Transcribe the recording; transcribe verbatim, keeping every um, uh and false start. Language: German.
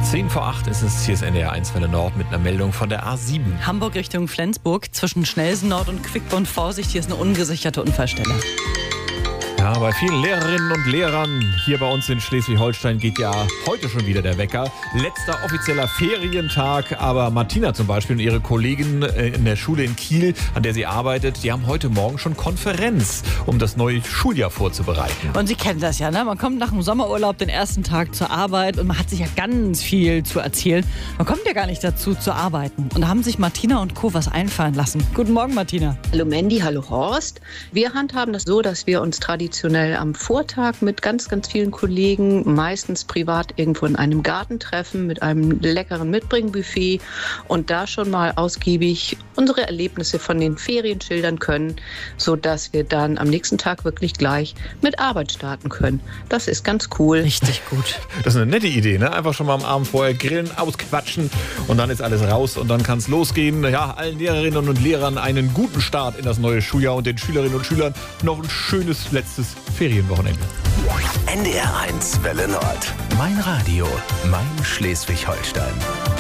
zehn vor acht ist es, hier ist N D R eins Welle Nord mit einer Meldung von der A sieben. Hamburg Richtung Flensburg, zwischen Schnelsen Nord und Quickborn. Vorsicht, hier ist eine ungesicherte Unfallstelle. Ja, bei vielen Lehrerinnen und Lehrern hier bei uns in Schleswig-Holstein geht ja heute schon wieder der Wecker. Letzter offizieller Ferientag, aber Martina zum Beispiel und ihre Kollegin in der Schule in Kiel, an der sie arbeitet, die haben heute Morgen schon Konferenz, um das neue Schuljahr vorzubereiten. Und Sie kennen das ja, ne? Man kommt nach dem Sommerurlaub den ersten Tag zur Arbeit und man hat sich ja ganz viel zu erzählen. Man kommt ja gar nicht dazu zu arbeiten. Und da haben sich Martina und Co. was einfallen lassen. Guten Morgen, Martina. Hallo Mandy, hallo Horst. Wir handhaben das so, dass wir uns traditionell am Vortag mit ganz, ganz vielen Kollegen, meistens privat irgendwo in einem Garten treffen, mit einem leckeren Mitbringbuffet und da schon mal ausgiebig unsere Erlebnisse von den Ferien schildern können, sodass wir dann am nächsten Tag wirklich gleich mit Arbeit starten können. Das ist ganz cool. Richtig gut. Das ist eine nette Idee, ne? Einfach schon mal am Abend vorher grillen, ausquatschen und dann ist alles raus und dann kann es losgehen. Ja, allen Lehrerinnen und Lehrern einen guten Start in das neue Schuljahr und den Schülerinnen und Schülern noch ein schönes letztes Ferienwochenende. N D R eins Welle Nord. Mein Radio, mein Schleswig-Holstein.